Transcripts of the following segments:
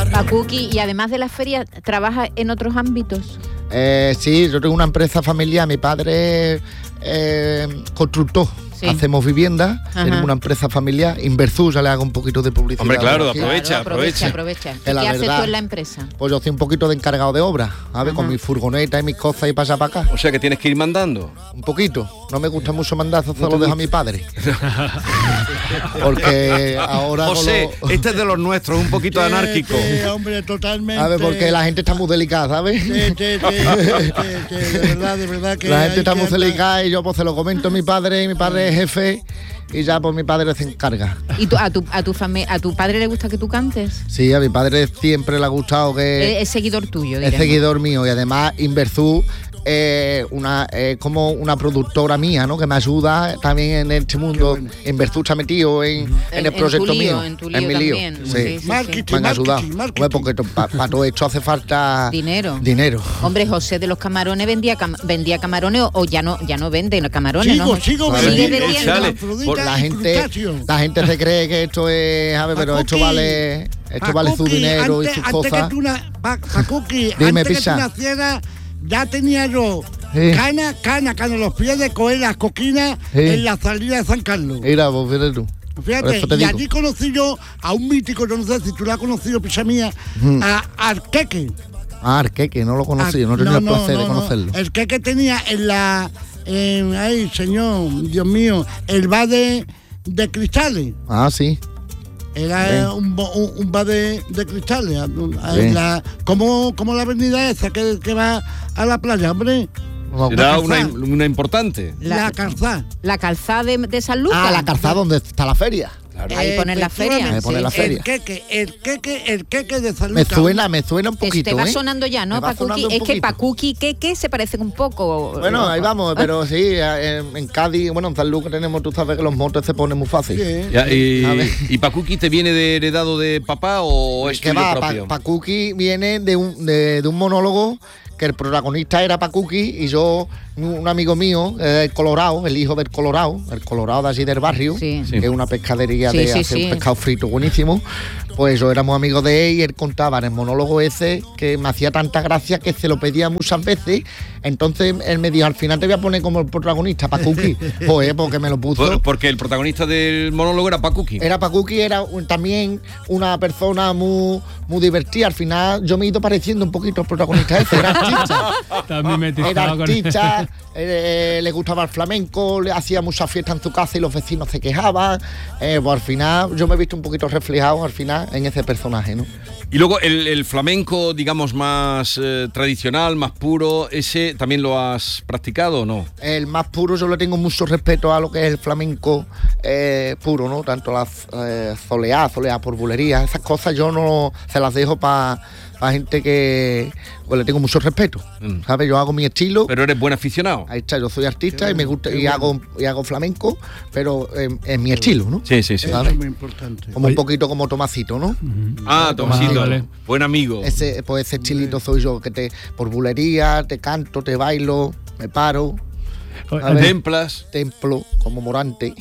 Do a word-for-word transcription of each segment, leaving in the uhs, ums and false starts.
Pacuqui, y además de las ferias, ¿trabaja en otros ámbitos? Eh, sí, yo tengo una empresa familiar, mi padre es eh, constructor. Sí. Hacemos viviendas, Ajá. tenemos una empresa familiar, Inversur, ya le hago un poquito de publicidad. Hombre, claro, aprovecha, claro, aprovecha, aprovecha. aprovecha. ¿Qué la haces verdad, tú en la empresa? Pues yo soy un poquito de encargado de obra, a ver, con mi furgoneta y mis cosas y para allá para acá. O sea que tienes que ir mandando. Un poquito, no me gusta mucho mandar, eso no lo dejo a mi padre. Porque ahora... José, lo... este es de los nuestros, un poquito anárquico. Sí, hombre, totalmente. A ver, porque la gente está muy delicada, ¿sabes? Sí, sí, sí, sí, sí, de verdad, de verdad que... La gente está muy delicada y yo pues se lo comento a mi padre, y mi padre es jefe... Y ya pues mi padre se encarga. ¿Y tú, a tu a tu fami- a tu padre le gusta que tú cantes? Sí, a mi padre siempre le ha gustado que... Es, es seguidor tuyo, diremos. Es seguidor mío y además Inversur es eh, una, eh, como una productora mía, ¿no? Que me ayuda también en este mundo. Bueno. Inversur está metido en, en, en el proyecto lío, mío. En tu lío en mi también. lío. Sí. Sí, sí, marketing, me han ayudado. Marketing, porque para pa todo esto hace falta... Dinero. Dinero. Hombre, José de los Camarones vendía cam- vendía camarones o, o ya no ya no vende los camarones, sigo, ¿no? Sigo, sigo vendiendo. La gente, la gente se cree que esto es, a ver, pero Pacuqui, esto vale, esto Pacuqui, vale su dinero antes, y sus antes cosas. Que tú na, pa, Pacuqui, Dime, antes pisa. que tú nacieras, ya tenía yo Sí. cana, cana, cana en los pies de coger las coquinas Sí. en la salida de San Carlos. Mira, pues fíjate tú. Fíjate, y digo. allí conocí yo a un mítico, yo no sé si tú lo has conocido, pisa mía, Mm. a Arqueque. Ah, Arqueque, no lo conocí, Ar- no tenía no, el no, placer no, de conocerlo. No. El Queque tenía en la... En, ay, señor, Dios mío, el bar de, de cristales. Ah, sí. Era un, un, un bar de, de cristales. En la, como, como la avenida esa que, que va a la playa, hombre. Será una, una importante. La, la calzada. La calzada de, de San Lucas. Ah, la calzada donde está la feria. Claro. Ahí ponen la feria. Ahí ponen la feria. El queque, el queque, el queque de San Me Lucas. suena, me suena un poquito. Te va ¿eh? sonando ya, ¿no, Pacuqui? Es que Pacuqui y Queque se parecen un poco. Bueno, ahí vamos, pero sí, en, en Cádiz, bueno, en San Lucas tenemos, tú sabes que los motes se ponen muy fácil. Sí. Ya, y, ¿Y Pacuqui te viene de heredado de papá o es que tuyo va, propio? Pa, Pacuqui viene de un, de, de un monólogo que el protagonista era Pacuqui y yo, un amigo mío, eh, el Colorado, el hijo del Colorado, el Colorado de allí del barrio, sí. que es una pescadería sí, de sí, hacer sí. un pescado frito buenísimo, pues yo éramos amigos de él y él contaba en el monólogo ese que me hacía tanta gracia que se lo pedía muchas veces, entonces él me dijo, al final te voy a poner como el protagonista, Pacuqui, pues porque me lo puso. Por, porque el protagonista del monólogo era Pacuqui. Era Pacuqui, era un, también una persona muy, muy divertida, al final yo me he ido pareciendo un poquito al protagonista ese, era artista. Era artista, eh, le gustaba el flamenco, le hacía muchas fiestas en su casa y los vecinos se quejaban. Eh, pues al final yo me he visto un poquito reflejado al final en ese personaje, ¿no? Y luego el, el flamenco, digamos, más eh, tradicional, más puro, ¿ese también lo has practicado o no? El más puro, yo le tengo mucho respeto a lo que es el flamenco eh, puro, ¿no? Tanto las eh, zoleadas, zoleadas por bulería, esas cosas yo no se las dejo para pa gente que pues le tengo mucho respeto, mm. ¿sabes? Yo hago mi estilo. Pero eres buen aficionado. Ahí está, yo soy artista qué y me gusta y bueno. hago y hago flamenco, pero en, en mi estilo, ¿no? Sí, sí, sí. ¿sabes? Es muy importante. Como Oye. un poquito como Tomasito, ¿no? Uh-huh. Ah, Tomasito, vale. Buen amigo. Ese, pues ese estilito soy yo, que te por bulería, te canto, te bailo, me paro. Templas. Templo, como Morante.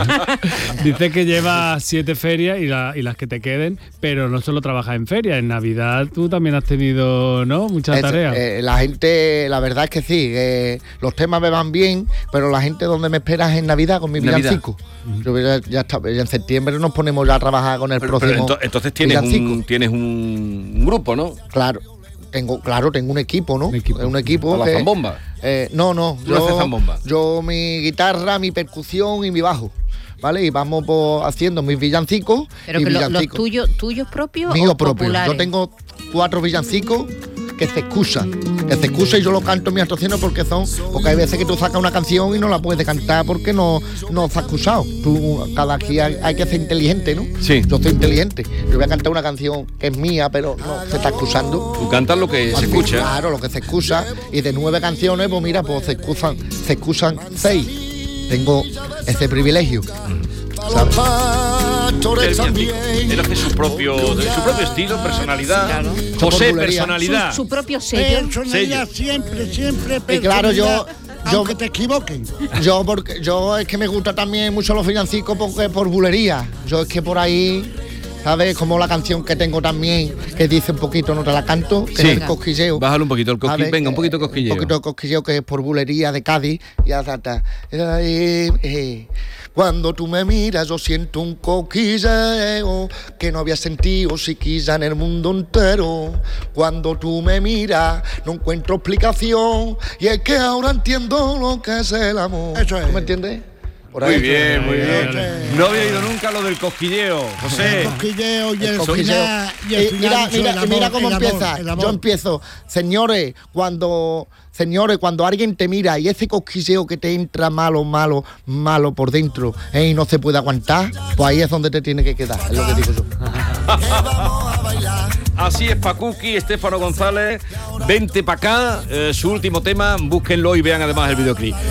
Dices que llevas siete ferias y, la, y las que te queden, pero no solo trabajas en ferias. En Navidad tú también has tenido, ¿no? Muchas es, tareas. Eh, la gente, la verdad es que sí, eh, los temas me van bien, pero la gente donde me espera es en Navidad con mi villancico. Uh-huh. Yo ya, ya, está, ya en septiembre nos ponemos ya a trabajar con el pero, próximo pero entonces tienes un, tienes un grupo, ¿no? Claro. Tengo, claro, tengo un equipo, ¿no? Un equipo. Un equipo ¿A la que, zambomba? Eh, no, no. ¿Tú yo, haces zambomba? Yo mi guitarra, mi percusión y mi bajo, ¿vale? Y vamos por, haciendo mis villancicos. Pero y que villancicos. Lo, los tuyos, tuyos propios Mío o propio. populares? Yo tengo cuatro villancicos que se excusan, que se excusan y yo lo canto en mis actuaciones porque son, porque hay veces que tú sacas una canción y no la puedes cantar porque no, no se ha excusado. Tú, cada día hay, hay que ser inteligente, ¿no? Sí. Yo soy inteligente. Yo voy a cantar una canción que es mía, pero no se está excusando. Tú cantas lo que Así, se escucha. Claro, lo que se excusa. Y de nueve canciones, pues mira, pues se excusan, se excusan seis. Tengo ese privilegio. ¿Sabes? Él hace su propio, su propio estilo, personalidad. Claro. José, personalidad. Su, su propio sello. Personalidad siempre, siempre. Y claro, yo. Yo, aunque te equivoquen. Yo porque yo es que me gusta también mucho los villancicos porque por bulería. Yo es que por ahí ¿sabes? Como la canción que tengo también, que dice un poquito, no te la canto, que Sí. es el cosquilleo. Bájalo un poquito el cosquilleo. ¿Sabes? Venga, un poquito de cosquilleo. Un poquito de cosquilleo, que es por bulería de Cádiz. Y ya está. Eh, eh. Cuando tú me miras yo siento un cosquilleo que no había sentido siquiera en el mundo entero. Cuando tú me miras no encuentro explicación y es que ahora entiendo lo que es el amor. Eso es. ¿Tú me entiendes? Por Muy ahí. bien, muy bien. Eso No había oído nunca lo del cosquilleo, José. El cosquilleo y el, El cosquilleo. final. Y el Y final mira, eso, mira, el amor, mira cómo el amor, empieza. el amor. Yo empiezo, señores, cuando, señores, cuando alguien te mira y ese cosquilleo que te entra malo, malo, malo por dentro, eh, y no se puede aguantar, pues ahí es donde te tiene que quedar, es lo que digo yo. Así es, Pacuqui, Estefano González, vente para acá, eh, su último tema, búsquenlo y vean además el videoclip.